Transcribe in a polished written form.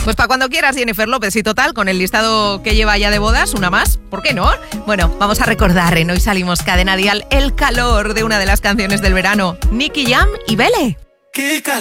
Pues para cuando quieras, Jennifer López. Y total, con el listado que lleva ya de bodas, una más, ¿por qué no? Bueno, vamos a recordar en Hoy Salimos Cadena Dial el calor de una de las canciones del verano, Nicky Jam y Bele. ¡Qué calor!